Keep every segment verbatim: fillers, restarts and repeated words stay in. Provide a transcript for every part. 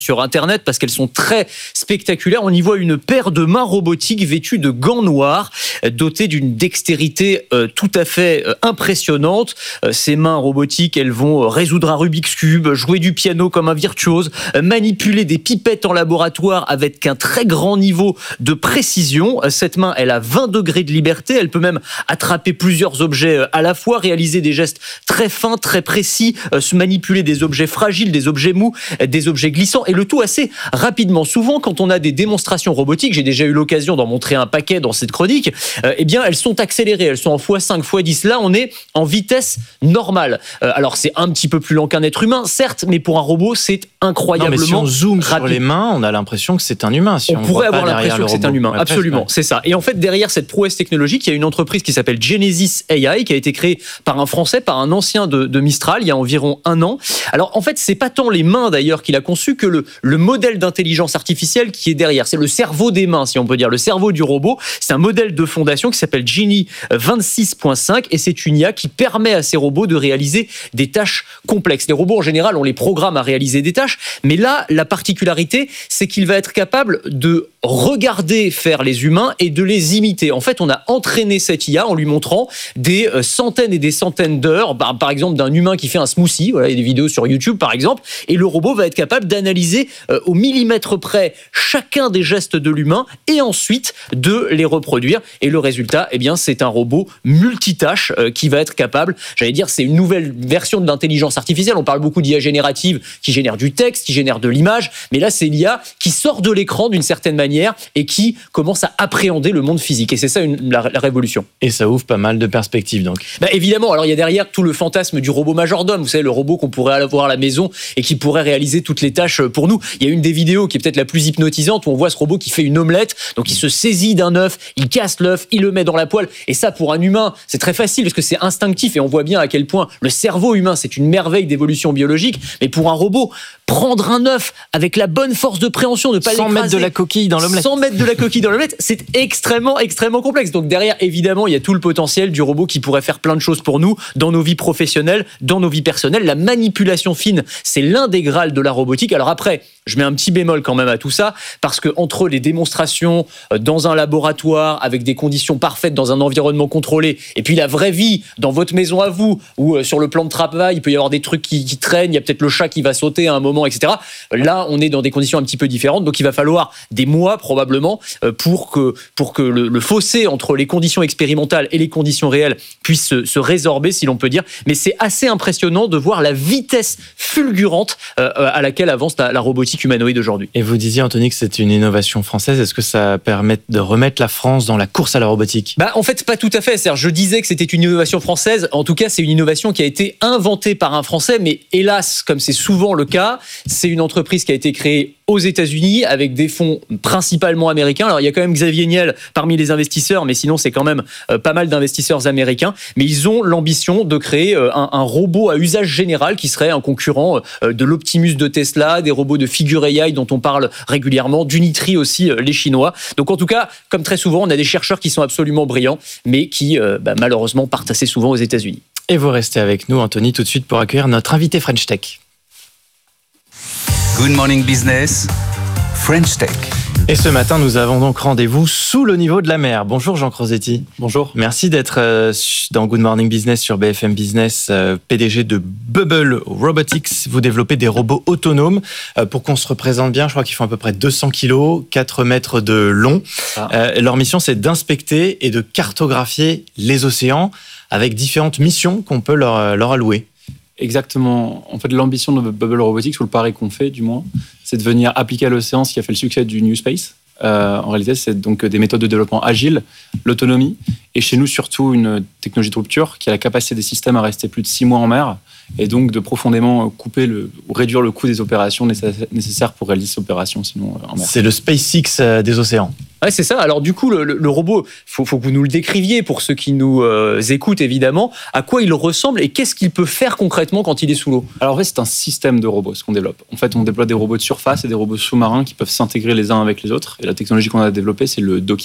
sur Internet parce qu'elles sont très spectaculaires. On y voit une paire de mains robotiques vêtues de gants noirs, dotées d'une dextérité euh, tout à fait euh, impressionnante. Euh, ces mains robotiques, elles vont résoudre un Rubik's Cube, jouer du piano comme un virtuose, euh, manipuler des pipettes en laboratoire avec un très grand niveau de précision. Euh, cette main, elle a vingt degrés de liberté. Elle peut même attraper plusieurs objets euh, à la fois, réaliser des gestes très fins, très précis, euh, se manipuler des objets fragiles, des objets mous, euh, des objets glissants. Et le tout assez rapidement. Souvent, quand on a des démonstrations robotiques, j'ai déjà eu l'occasion d'en montrer un paquet dans cette chronique, euh, eh bien, elles sont accélérées, elles sont en fois cinq, fois dix. Là, on est en vitesse normale. Euh, alors, c'est un petit peu plus lent qu'un être humain, certes, mais pour un robot, c'est incroyablement rapide. Non, mais si on zoome sur les mains, on a l'impression que c'est un humain. Si on, on pourrait avoir l'impression que c'est un humain, ouais, absolument, presque, c'est ça. Et en fait, derrière cette prouesse technologique, il y a une entreprise qui s'appelle Genesis A I, qui a été créée par un Français, par un ancien de, de Mistral, il y a environ un an. Alors, en fait, c'est pas tant les mains, d'ailleurs, qu'il a conçu que le, le modèle d'intelligence artificielle qui est derrière. C'est le cerveau des mains, si on peut dire, le cerveau du robot. C'est un modèle de fondation qui s'appelle Genie vingt-six point cinq et c'est une I A qui permet à ces robots de réaliser des tâches complexes. Les robots, en général, on les programme à réaliser des tâches, mais là, la particularité, c'est qu'il va être capable de regarder faire les humains et de les imiter. En fait, on a entraîné cette I A en lui montrant des centaines et des centaines d'heures, par, par exemple, d'un humain qui fait un smoothie. Voilà, il y a des vidéos sur YouTube, par exemple, et le robot va être capable d'analyser euh, au millimètre près chacun des gestes de l'humain et ensuite de les reproduire. Et le résultat, eh bien, c'est un robot multitâche euh, qui va être capable, j'allais dire, c'est une nouvelle version de l'intelligence artificielle. On parle beaucoup d'I A générative qui génère du texte, qui génère de l'image, mais là, c'est l'I A qui sort de l'écran d'une certaine manière et qui commence à appréhender le monde physique. Et c'est ça une, la, la révolution. Et ça ouvre pas mal de perspectives, donc. Bah, évidemment, alors il y a derrière tout le fantasme du robot majordome, vous savez, le robot qu'on pourrait avoir à la maison et qui pourrait réaliser toutes les tâches pour nous. Il y a une des vidéos qui est peut-être la plus hypnotisante où on voit ce robot qui fait une omelette, donc il se saisit d'un œuf, il casse l'œuf, il le met dans la poêle, et ça pour un humain, c'est très facile parce que c'est instinctif et on voit bien à quel point le cerveau humain, c'est une merveille d'évolution biologique, mais pour un robot, prendre un œuf avec la bonne force de préhension, ne pas l'écraser, sans mettre de la coquille dans l'omelette. Sans mettre de la coquille dans l'omelette, c'est extrêmement, extrêmement complexe. Donc derrière, évidemment, il y a tout le potentiel du robot qui pourrait faire plein de choses pour nous, dans nos vies professionnelles, dans nos vies personnelles. La manipulation fine, c'est l'un des grals de la robotique. Alors après, je mets un petit bémol quand même à tout ça, parce que entre les démonstrations dans un laboratoire, avec des conditions parfaites, dans un environnement contrôlé, et puis la vraie vie, dans votre maison à vous, où euh, sur le plan de travail, il peut y avoir des trucs qui, qui traînent, il y a peut-être le chat qui va sauter à un moment, et cetera. Là, on est dans des conditions un petit peu différentes, donc il va falloir des mois probablement euh, pour que, pour que le, le fossé entre les conditions expérimentales et les conditions réelles puisse se, se résorber, si l'on peut dire. Mais c'est assez impressionnant de voir la vitesse fulgurante euh, à laquelle avance la, la robotique humanoïde aujourd'hui. Et vous disiez, Anthony, que c'est une innovation française. Est-ce que ça permet de remettre la France dans la course à la robotique ? Bah, en fait, pas tout à fait. C'est-à-dire, je disais que c'était une innovation française. En tout cas, c'est une innovation qui a été inventée par un Français. Mais hélas, comme c'est souvent le cas, c'est une entreprise qui a été créée aux États-Unis avec des fonds principalement américains. Alors, il y a quand même Xavier Niel parmi les investisseurs, mais sinon, c'est quand même euh, pas mal d'investisseurs américains. Mais ils ont l'ambition de créer euh, un, un robot à usage général qui serait un concurrent euh, de l'Optimus de Tesla, des robots de Figure A I dont on parle régulièrement, d'Unitri aussi, euh, les Chinois. Donc, en tout cas, comme très souvent, on a des chercheurs qui sont absolument brillants, mais qui, euh, bah, malheureusement, partent assez souvent aux États-Unis. Et vous restez avec nous, Anthony, tout de suite pour accueillir notre invité French Tech. Good Morning Business, French Tech. Et ce matin, nous avons donc rendez-vous sous le niveau de la mer. Bonjour Jean Crosetti. Bonjour. Merci d'être dans Good Morning Business sur B F M Business, P D G de Bubble Robotics. Vous développez des robots autonomes. Pour qu'on se représente bien, je crois qu'ils font à peu près deux cents kilos, quatre mètres de long. Ah. Euh, leur mission, c'est d'inspecter et de cartographier les océans avec différentes missions qu'on peut leur, leur allouer. Exactement. En fait, l'ambition de Bubble Robotics, ou le pari qu'on fait du moins, c'est de venir appliquer à l'océan ce qui a fait le succès du New Space. Euh, en réalité, c'est donc des méthodes de développement agiles, l'autonomie, et chez nous, surtout, une technologie de rupture qui a la capacité des systèmes à rester plus de six mois en mer, et donc de profondément couper le, ou réduire le coût des opérations nécessaires pour réaliser ces opérations, sinon en mer. C'est le SpaceX des océans. Ouais, c'est ça. Alors du coup, le, le, le robot, faut, faut que vous nous le décriviez pour ceux qui nous euh, écoutent évidemment. À quoi il ressemble et qu'est-ce qu'il peut faire concrètement quand il est sous l'eau ? Alors en fait, c'est un système de robots ce qu'on développe. En fait, on développe des robots de surface et des robots sous-marins qui peuvent s'intégrer les uns avec les autres. Et la technologie qu'on a développée, c'est le docking.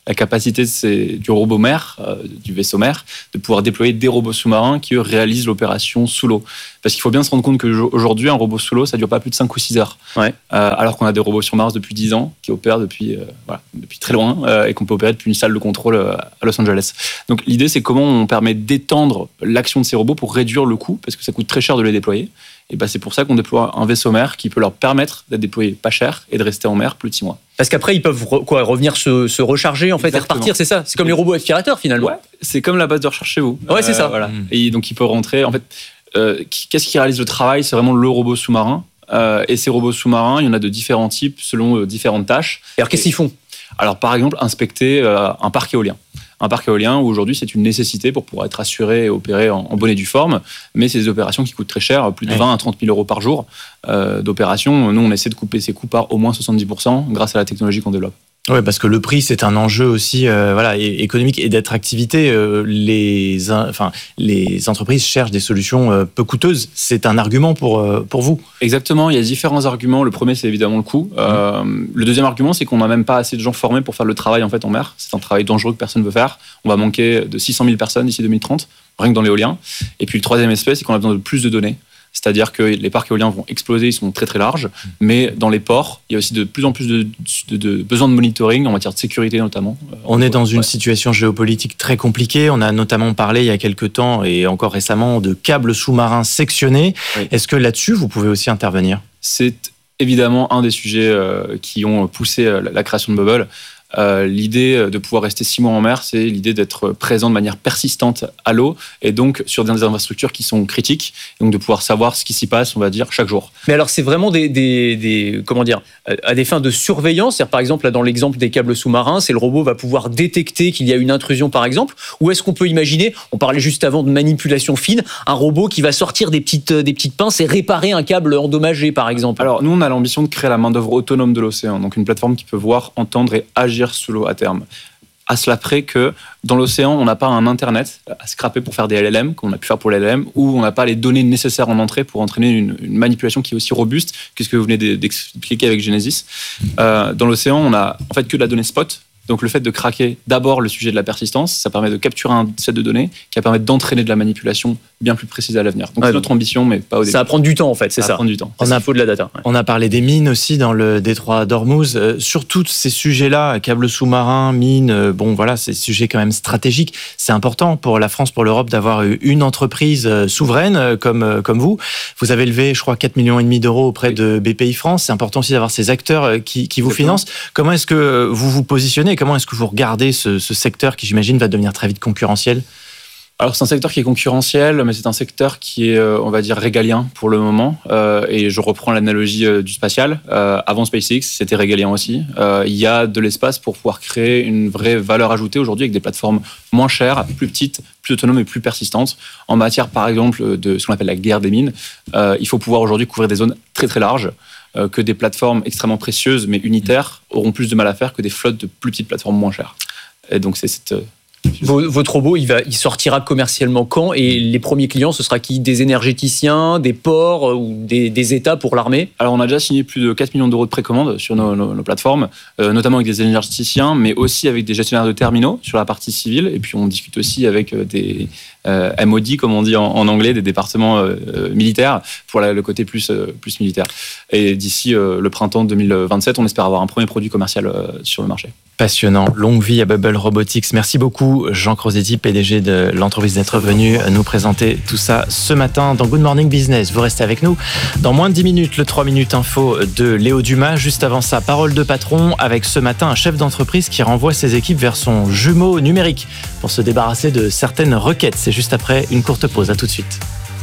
la capacité de ces, du robot mère, euh, du vaisseau mère, de pouvoir déployer des robots sous-marins qui eux, réalisent l'opération sous l'eau. Parce qu'il faut bien se rendre compte qu'aujourd'hui, un robot sous l'eau, ça dure pas plus de cinq ou six heures. Ouais. Euh, alors qu'on a des robots sur Mars depuis dix ans, qui opèrent depuis, euh, voilà, depuis très loin, euh, et qu'on peut opérer depuis une salle de contrôle euh, à Los Angeles. Donc l'idée, c'est comment on permet d'étendre l'action de ces robots pour réduire le coût, parce que ça coûte très cher de les déployer. Et ben c'est pour ça qu'on déploie un vaisseau mère qui peut leur permettre d'être déployé pas cher et de rester en mer plus de six mois. Parce qu'après, ils peuvent re- quoi, revenir se, se recharger en fait, et repartir, c'est ça. C'est comme les robots aspirateurs finalement. Ouais, c'est comme la base de recherche chez vous. Ouais, c'est ça. Voilà. Mmh. Et donc il peut rentrer. En fait, euh, qui- qu'est-ce qui réalise le travail? C'est vraiment le robot sous-marin. Euh, et ces robots sous-marins, il y en a de différents types selon euh, différentes tâches. Et alors qu'est-ce qu'ils font? Alors par exemple, inspecter euh, un parc éolien. Un parc éolien où aujourd'hui c'est une nécessité pour pouvoir être assuré et opéré en, en bonne et due forme, mais c'est des opérations qui coûtent très cher, plus de Ouais. vingt à trente mille euros par jour euh, d'opération. Nous on essaie de couper ces coûts par au moins soixante-dix pour cent grâce à la technologie qu'on développe. Oui, parce que le prix, c'est un enjeu aussi euh, voilà, é- économique et d'attractivité. Euh, les, in- enfin, les entreprises cherchent des solutions euh, peu coûteuses. C'est un argument pour, euh, pour vous. Exactement, il y a différents arguments. Le premier, c'est évidemment le coût. Euh, le deuxième argument, c'est qu'on n'a même pas assez de gens formés pour faire le travail en fait en mer. C'est un travail dangereux que personne ne veut faire. On va manquer de six cent mille personnes d'ici deux mille trente, rien que dans l'éolien. Et puis le troisième aspect, c'est qu'on a besoin de plus de données. C'est-à-dire que les parcs éoliens vont exploser, ils sont très très larges, mais dans les ports, il y a aussi de plus en plus de, de, de besoin de monitoring en matière de sécurité notamment. On est dans une Ouais. situation géopolitique très compliquée. On a notamment parlé il y a quelques temps et encore récemment de câbles sous-marins sectionnés. Oui. Est-ce que là-dessus, vous pouvez aussi intervenir? C'est évidemment un des sujets euh, qui ont poussé euh, la, la création de Bubble. Euh, l'idée de pouvoir rester six mois en mer, c'est l'idée d'être présent de manière persistante à l'eau et donc sur des infrastructures qui sont critiques, donc de pouvoir savoir ce qui s'y passe, on va dire, chaque jour. Mais alors, c'est vraiment des, des, des comment dire, euh, à des fins de surveillance. C'est-à-dire, par exemple, là, dans l'exemple des câbles sous-marins, c'est le robot va pouvoir détecter qu'il y a une intrusion, par exemple. Ou est-ce qu'on peut imaginer, on parlait juste avant de manipulation fine, un robot qui va sortir des petites, des petites pinces et réparer un câble endommagé, par exemple? Alors, nous, on a l'ambition de créer la main-d'œuvre autonome de l'océan, donc une plateforme qui peut voir, entendre et agir sous l'eau à terme. À cela près que dans l'océan, on n'a pas un Internet à scraper pour faire des L L M, comme on a pu faire pour les L L M, ou on n'a pas les données nécessaires en entrée pour entraîner une, une manipulation qui est aussi robuste que ce que vous venez d'expliquer avec Genesis. Euh, dans l'océan, on n'a en fait que de la donnée spot. Donc le fait de craquer d'abord le sujet de la persistance, ça permet de capturer un set de données qui va permettre d'entraîner de la manipulation bien plus précise à l'avenir. Donc Ouais, c'est notre ambition, mais pas au début. Ça va prendre du temps, en fait, c'est Ça ça. va prendre du temps. On a, il faut de la data. Ouais. On a parlé des mines aussi dans le détroit d'Ormuz. Euh, sur tous ces sujets-là, câbles sous-marins, mines, euh, bon voilà, c'est des sujets quand même stratégiques. C'est important pour la France, pour l'Europe, d'avoir une entreprise euh, souveraine euh, comme, euh, comme vous. Vous avez levé, je crois, quatre virgule cinq millions d'euros auprès Oui. de B P I France. C'est important aussi d'avoir ces acteurs euh, qui, qui vous Exactement. financent. Comment est-ce que vous vous positionnez? Comment est-ce que vous regardez ce, ce secteur qui, j'imagine, va devenir très vite concurrentiel? Alors c'est un secteur qui est concurrentiel, mais c'est un secteur qui est, euh, on va dire, régalien pour le moment. Euh, et je reprends l'analogie euh, du spatial. Euh, avant SpaceX, c'était régalien aussi. Euh, il y a de l'espace pour pouvoir créer une vraie valeur ajoutée aujourd'hui avec des plateformes moins chères, plus petites, plus autonomes et plus persistantes. En matière, par exemple, de ce qu'on appelle la guerre des mines, euh, il faut pouvoir aujourd'hui couvrir des zones très très larges euh, que des plateformes extrêmement précieuses mais unitaires auront plus de mal à faire que des flottes de plus petites plateformes moins chères. Et donc c'est cette... Vos- Votre robot, il, va, il sortira commercialement quand? Et les premiers clients, ce sera qui? Des énergéticiens, des ports euh, ou des, des États pour l'armée? Alors, on a déjà signé plus de quatre millions d'euros de précommande sur nos, nos, nos plateformes, euh, notamment avec des énergéticiens, mais aussi avec des gestionnaires de terminaux sur la partie civile. Et puis, on discute aussi avec euh, des euh, M O D, comme on dit en, en anglais, des départements euh, euh, militaires, pour la- le côté plus, euh, plus militaire. Et d'ici euh, le printemps deux mille vingt-sept, on espère avoir un premier produit commercial euh, sur le marché. Passionnant. Longue vie à Bubble Robotics. Merci beaucoup, Jean Crosetti, P D G de l'entreprise, d'être venu nous présenter tout ça ce matin dans Good Morning Business. Vous restez avec nous. Dans moins de dix minutes, le trois minutes info de Léo Dumas. Juste avant ça, parole de patron avec ce matin un chef d'entreprise qui renvoie ses équipes vers son jumeau numérique pour se débarrasser de certaines requêtes. C'est juste après une courte pause. À tout de suite.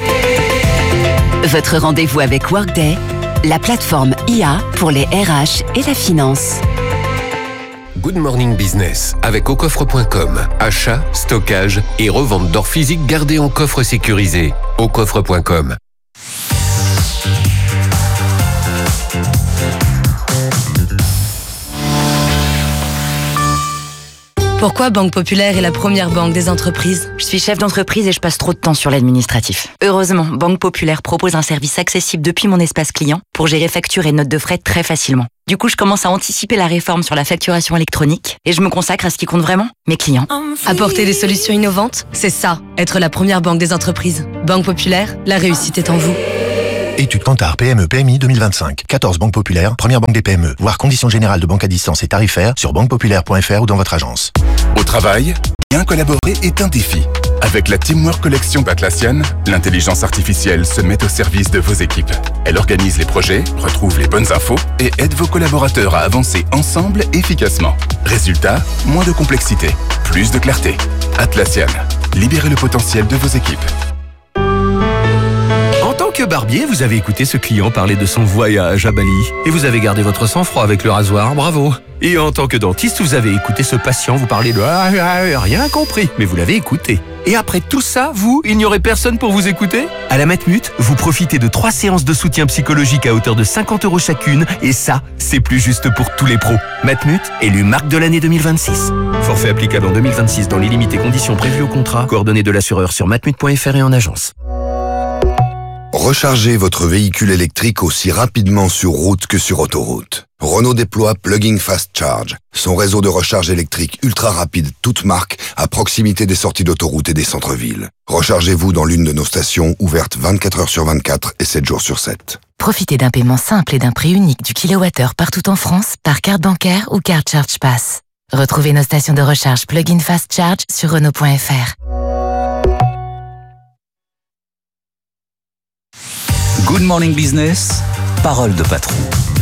Votre rendez-vous avec Workday, la plateforme I A pour les R H et la finance. Good Morning Business avec au coffre point com. Achat, stockage et revente d'or physique gardé en coffre sécurisé. au coffre point com. Pourquoi Banque Populaire est la première banque des entreprises? Je suis chef d'entreprise et je passe trop de temps sur l'administratif. Heureusement, Banque Populaire propose un service accessible depuis mon espace client pour gérer factures et notes de frais très facilement. Du coup, je commence à anticiper la réforme sur la facturation électronique et je me consacre à ce qui compte vraiment, mes clients. Apporter des solutions innovantes, c'est ça, être la première banque des entreprises. Banque Populaire, la réussite est en vous. Étude Kantar P M E P M I deux mille vingt-cinq. quatorze banques populaires, première banque des P M E. Voir conditions générales de banque à distance et tarifaires sur banque populaire point f r ou dans votre agence. Au travail, bien collaborer est un défi. Avec la Teamwork Collection d'Atlassian, l'intelligence artificielle se met au service de vos équipes. Elle organise les projets, retrouve les bonnes infos et aide vos collaborateurs à avancer ensemble efficacement. Résultat, moins de complexité, plus de clarté. Atlassian, libérez le potentiel de vos équipes. En tant que barbier, vous avez écouté ce client parler de son voyage à Bali et vous avez gardé votre sang-froid avec le rasoir, bravo. Et en tant que dentiste, vous avez écouté ce patient vous parler de ah, ah, rien compris, mais vous l'avez écouté. Et après tout ça, vous, il n'y aurait personne pour vous écouter? À la Matmut, vous profitez de trois séances de soutien psychologique à hauteur de cinquante euros chacune et ça, c'est plus juste pour tous les pros. Matmut, élu marque de l'année deux mille vingt-six. Forfait applicable en deux mille vingt-six dans les limites et conditions prévues au contrat. Coordonnées de l'assureur sur matmut point f r et en agence. Rechargez votre véhicule électrique aussi rapidement sur route que sur autoroute. Renault déploie Plug-in Fast Charge, son réseau de recharge électrique ultra rapide, toute marque, à proximité des sorties d'autoroute et des centres-villes. Rechargez-vous dans l'une de nos stations ouvertes vingt-quatre heures sur vingt-quatre et sept jours sur sept. Profitez d'un paiement simple et d'un prix unique du kilowattheure partout en France par carte bancaire ou carte Charge Pass. Retrouvez nos stations de recharge Plug-in Fast Charge sur Renault point f r. Good Morning Business, parole de patron.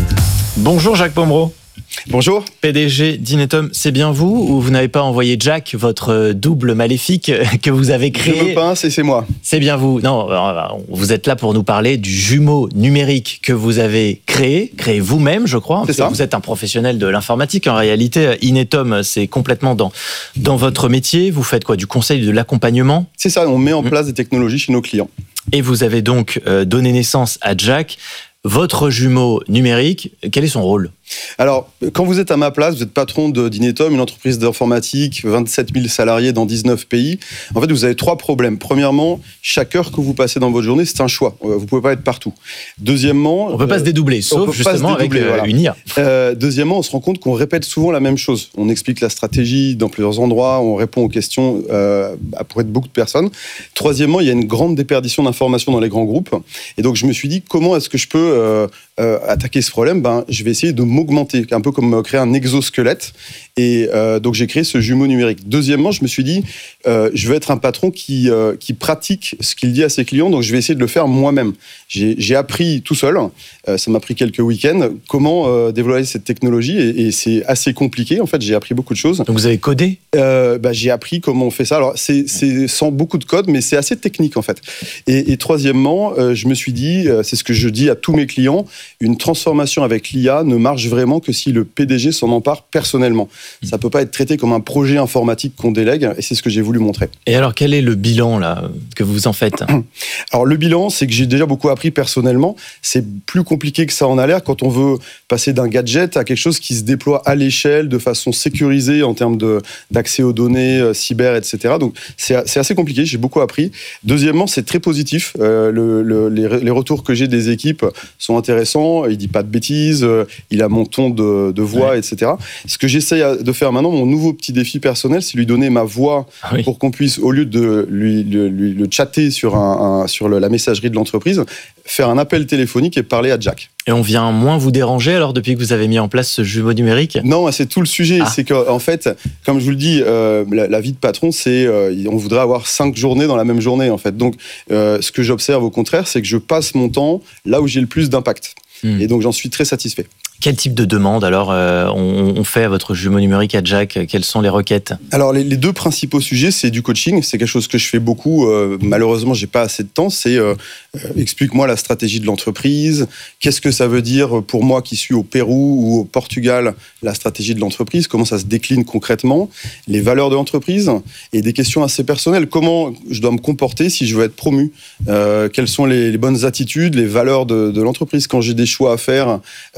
Bonjour Jacques Pomereau. Bonjour. P D G d'Inetum, c'est bien vous ou vous n'avez pas envoyé Jack, votre double maléfique que vous avez créé? Je veux pas, c'est, c'est moi. C'est bien vous. Non, vous êtes là pour nous parler du jumeau numérique que vous avez créé, créé vous-même, je crois. C'est ça. Vous êtes un professionnel de l'informatique. En réalité, Inetum, c'est complètement dans, dans votre métier. Vous faites quoi? Du conseil, de l'accompagnement? C'est ça, on met en place des technologies chez nos clients. Et vous avez donc euh, donné naissance à Jack, votre jumeau numérique. Quel est son rôle? Alors, quand vous êtes à ma place, vous êtes patron de d'Inetum, une entreprise d'informatique, vingt-sept mille salariés dans dix-neuf pays. En fait, vous avez trois problèmes. Premièrement, chaque heure que vous passez dans votre journée, c'est un choix. Vous ne pouvez pas être partout. Deuxièmement... On ne peut pas euh, se dédoubler, sauf justement avec voilà. une I A. Euh, deuxièmement, on se rend compte qu'on répète souvent la même chose. On explique la stratégie dans plusieurs endroits, on répond aux questions euh, pour être beaucoup de personnes. Troisièmement, il y a une grande déperdition d'informations dans les grands groupes. Et donc, je me suis dit, comment est-ce que je peux euh, euh, attaquer ce problème? Ben, je vais essayer de m'augmenter, un peu comme créer un exosquelette. Et euh, donc, j'ai créé ce jumeau numérique. Deuxièmement, je me suis dit, euh, je veux être un patron qui, euh, qui pratique ce qu'il dit à ses clients, donc je vais essayer de le faire moi-même. J'ai, j'ai appris tout seul, euh, ça m'a pris quelques week-ends, comment euh, développer cette technologie, et, et c'est assez compliqué. En fait, j'ai appris beaucoup de choses. Donc, vous avez codé? euh, bah, J'ai appris comment on fait ça. Alors, c'est, c'est sans beaucoup de code, mais c'est assez technique, en fait. Et, et troisièmement, euh, je me suis dit, euh, c'est ce que je dis à tous mes clients, une transformation avec l'I A ne marche vraiment que si le P D G s'en empare personnellement. Ça ne peut pas être traité comme un projet informatique qu'on délègue, et c'est ce que j'ai voulu montrer. Et alors, quel est le bilan là, que vous en faites? Alors, le bilan, c'est que j'ai déjà beaucoup appris personnellement. C'est plus compliqué que ça en a l'air quand on veut passer d'un gadget à quelque chose qui se déploie à l'échelle, de façon sécurisée en termes de, d'accès aux données, euh, cyber, et cetera. Donc, c'est, c'est assez compliqué, j'ai beaucoup appris. Deuxièmement, c'est très positif. Euh, le, le, les, les retours que j'ai des équipes sont intéressants. Il ne dit pas de bêtises, euh, il a mon ton de, de voix, ouais. et cetera. Ce que j'essaye de faire maintenant, mon nouveau petit défi personnel, c'est lui donner ma voix ah oui. pour qu'on puisse, au lieu de lui, lui, lui le chatter sur, un, un, sur le, la messagerie de l'entreprise, faire un appel téléphonique et parler à Jack. Et on vient moins vous déranger alors depuis que vous avez mis en place ce jumeau numérique? Non, c'est tout le sujet. Ah. C'est qu'en fait, comme je vous le dis, euh, la, la vie de patron, c'est euh, on voudrait avoir cinq journées dans la même journée en fait. Donc, euh, ce que j'observe au contraire, c'est que je passe mon temps là où j'ai le plus d'impact. Mmh. Et donc, j'en suis très satisfait. Quel type de demande alors euh, on, on fait à votre jumeau numérique à Jack? Quelles sont les requêtes? Alors les, les deux principaux sujets, c'est du coaching. C'est quelque chose que je fais beaucoup. Euh, malheureusement, j'ai pas assez de temps. C'est euh, euh, explique-moi la stratégie de l'entreprise. Qu'est-ce que ça veut dire pour moi qui suis au Pérou ou au Portugal, la stratégie de l'entreprise? Comment ça se décline concrètement? Les valeurs de l'entreprise et des questions assez personnelles. Comment je dois me comporter si je veux être promu? euh, Quelles sont les, les bonnes attitudes, les valeurs de, de l'entreprise? Quand j'ai des choix à faire, euh,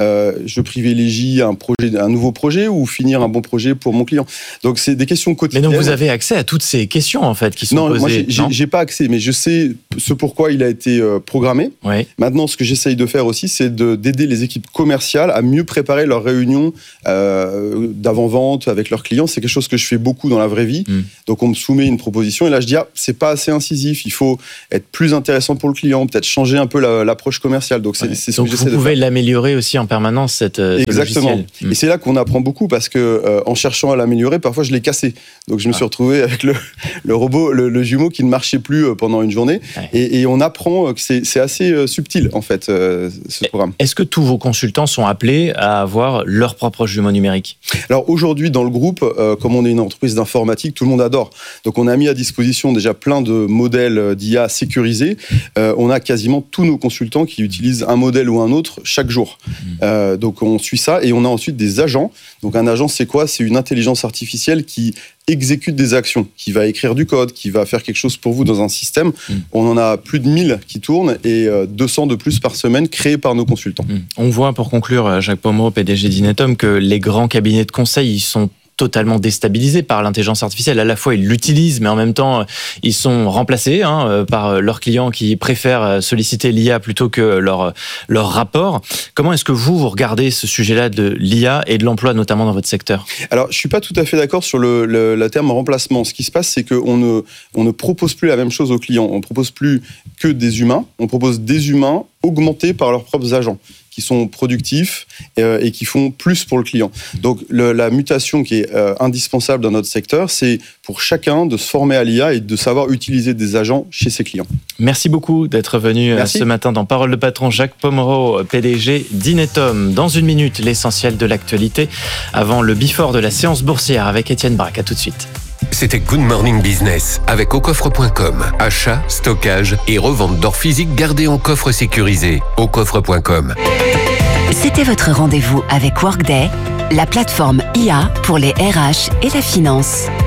je privilégie un projet, un nouveau projet ou finir un bon projet pour mon client. Donc c'est des questions quotidiennes. Mais donc vous avez accès à toutes ces questions en fait qui sont non, posées. Moi, j'ai, non, j'ai pas accès, mais je sais ce pourquoi il a été euh, programmé. Oui. Maintenant, ce que j'essaye de faire aussi, c'est de, d'aider les équipes commerciales à mieux préparer leurs réunions euh, d'avant-vente avec leurs clients. C'est quelque chose que je fais beaucoup dans la vraie vie. Mm. Donc on me soumet une proposition et là je dis ah, c'est pas assez incisif. Il faut être plus intéressant pour le client, peut-être changer un peu la, l'approche commerciale. Donc c'est, ouais. c'est ce donc que j'essaie de faire. Vous pouvez l'améliorer aussi en permanence cette ce Exactement. logiciel. Et c'est là qu'on apprend beaucoup parce que euh, en cherchant à l'améliorer, parfois je l'ai cassé. Donc je me ah. suis retrouvé avec le, le robot, le, le jumeau qui ne marchait plus pendant une journée. Ouais. Et, et on apprend que c'est, c'est assez euh, subtil en fait euh, ce programme. Est-ce que tous vos consultants sont appelés à avoir leur propre jumeau numérique ? Alors aujourd'hui dans le groupe, euh, comme on est une entreprise d'informatique, tout le monde adore. Donc on a mis à disposition déjà plein de modèles d'I A sécurisés. Euh, on a quasiment tous nos consultants qui utilisent un modèle ou un autre chaque jour. Mmh. Euh, donc on suit ça et on a ensuite des agents. Donc un agent c'est quoi ? C'est une intelligence artificielle qui exécute des actions, qui va écrire du code, qui va faire quelque chose pour vous dans un système. Mmh. On en a plus de mille qui tournent et deux cents de plus par semaine créés par nos consultants. Mmh. On voit, pour conclure, Jacques Pomereau, P D G d'Inetum, que les grands cabinets de conseil, ils sont totalement déstabilisés par l'intelligence artificielle. À la fois, ils l'utilisent, mais en même temps, ils sont remplacés hein, par leurs clients qui préfèrent solliciter l'I A plutôt que leur, leur rapport. Comment est-ce que vous, vous regardez ce sujet-là de l'I A et de l'emploi, notamment dans votre secteur ? Alors, je ne suis pas tout à fait d'accord sur le, le, le terme remplacement. Ce qui se passe, c'est qu'on ne, on ne propose plus la même chose aux clients. On ne propose plus que des humains. On propose des humains augmentés par leurs propres agents, qui sont productifs euh, et qui font plus pour le client. Donc le, la mutation qui est euh, indispensable dans notre secteur, c'est pour chacun de se former à l'I A et de savoir utiliser des agents chez ses clients. Merci beaucoup d'être venu Merci. ce matin dans Parole de Patron. Jacques Pomereau, P D G d'Inetum. Dans une minute, l'essentiel de l'actualité avant le before de la séance boursière avec Étienne Braque. À tout de suite. C'était Good Morning Business avec au coffre point com. Achat, stockage et revente d'or physique gardé en coffre sécurisé. au coffre point com. C'était votre rendez-vous avec Workday, la plateforme I A pour les R H et la finance.